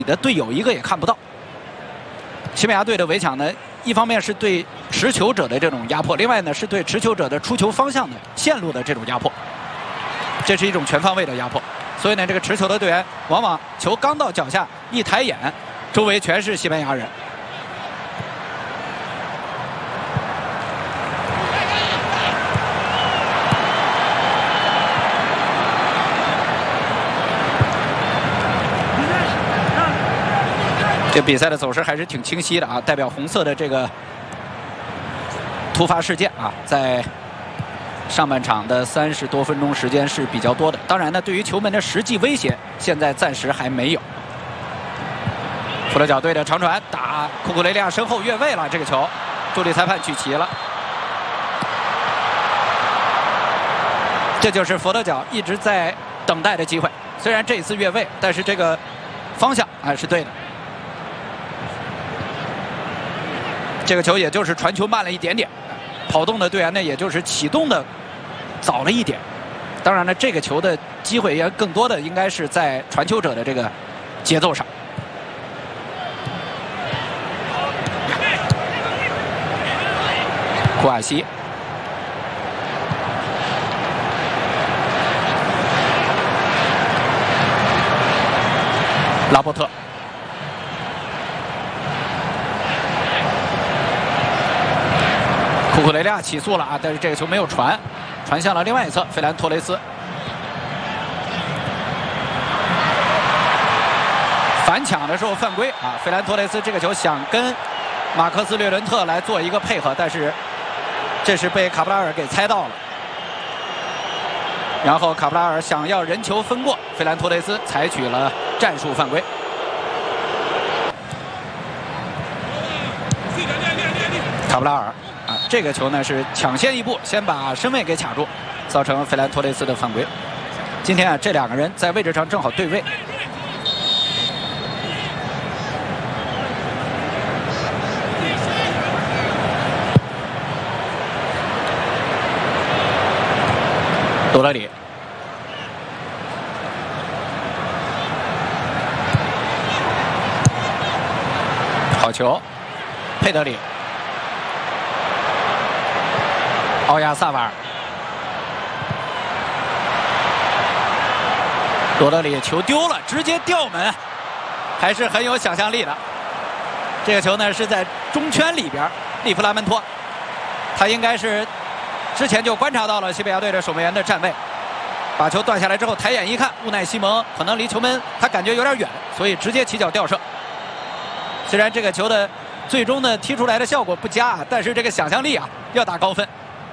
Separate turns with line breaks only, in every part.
的队友一个也看不到。西班牙队的围抢呢，一方面是对持球者的这种压迫，另外呢是对持球者的出球方向的线路的这种压迫，这是一种全方位的压迫。所以呢，这个持球的队员往往球刚到脚下一抬眼，周围全是西班牙人。 这比赛的走势还是挺清晰的啊，代表红色的这个突发事件啊，在上半场的30多分钟时间是比较多的。当然呢，对于球门的实际威胁，现在暂时还没有。佛得角队的长传打库库雷利亚身后越位了，这个球，助理裁判举旗了。这就是佛得角一直在等待的机会。虽然这一次越位，但是这个方向还是对的。 这个球也就是传球慢了一点点，跑动的队员呢，也就是启动的早了一点。当然了，这个球的机会也更多的应该是在传球者的这个节奏上。库尔西，拉波特。 库库雷利亚起诉了啊，但是这个球没有传向了另外一侧，费兰托雷斯反抢的时候犯规啊，费兰托雷斯这个球想跟马克斯略伦特来做一个配合，但是这是被卡布拉尔给猜到了，然后卡布拉尔想要人球分过，费兰托雷斯采取了战术犯规。 卡布拉尔啊，这个球呢是抢先一步，先把身位给卡住，造成费兰托雷斯的犯规。今天啊，这两个人在位置上正好对位。多德里，好球，佩德里。 奥亚萨瓦尔，多德里球丢了，直接吊门，还是很有想象力的。这个球呢是在中圈里边，利弗拉门托，他应该是之前就观察到了西班牙队的守门员的站位，把球断下来之后，抬眼一看，乌奈西蒙可能离球门他感觉有点远，所以直接起脚吊射。虽然这个球的最终呢踢出来的效果不佳，但是这个想象力啊要打高分。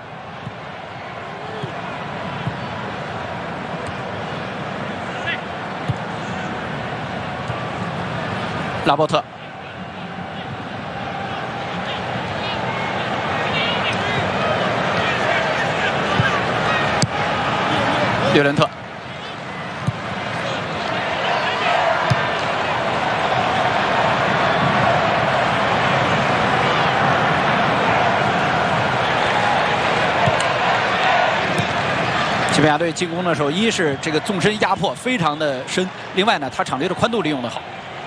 拉波特，略伦特，西班牙队进攻的时候，一是这个纵深压迫非常的深，另外呢，他场地的宽度利用的好。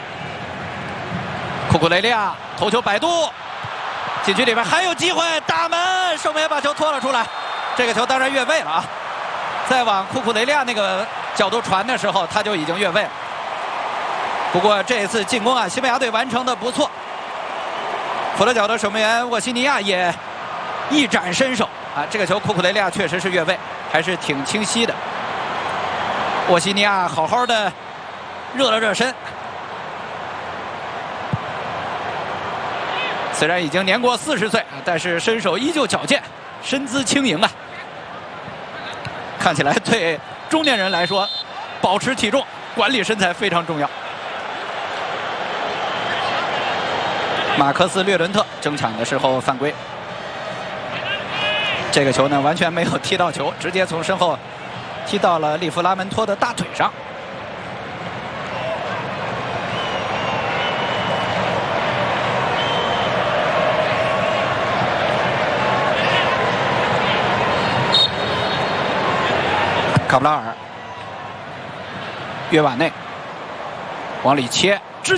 库库雷利亚头球摆渡，禁区里面还有机会打门，守门员把球拖了出来。这个球当然越位了啊！再往库库雷利亚那个角度传的时候，他就已经越位了。不过这一次进攻啊，西班牙队完成的不错。佛得角的守门员沃西尼亚也一展身手啊！这个球库库雷利亚确实是越位，还是挺清晰的。沃西尼亚好好的热了热身。 虽然已经年过40岁，但是身手依旧矫健，身姿轻盈啊！看起来对中年人来说，保持体重、管理身材非常重要。马克斯·略伦特争抢的时候犯规，这个球呢完全没有踢到球，直接从身后踢到了利弗拉门托的大腿上。卡布拉尔，约瓦内往里切，直